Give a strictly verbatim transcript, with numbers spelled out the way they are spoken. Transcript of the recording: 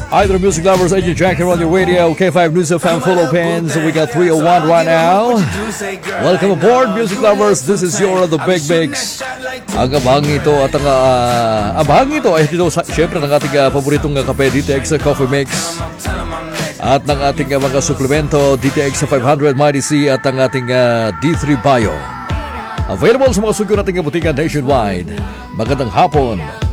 Either music lovers, Agent Jackie on your radio, K five News F M Philippines. We got three oh one right now. Welcome aboard, music lovers. This is your The Big Mix. Ang abang ito at ang uh, abang ito ay dito syempre ng ating uh, paboritong uh, kape, D T X uh, Coffee Mix. At ng ating uh, mga suplemento, D T X five hundred Mighty C at ang ating uh, D three Bio. Available sa mga sugyo nating butikan nationwide. Magandang hapon.